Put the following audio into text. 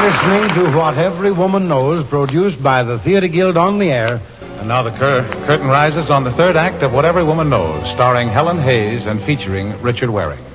listening to What Every Woman Knows, produced by the Theater Guild on the Air. And now the curtain rises on the third act of What Every Woman Knows, starring Helen Hayes and featuring Richard Waring.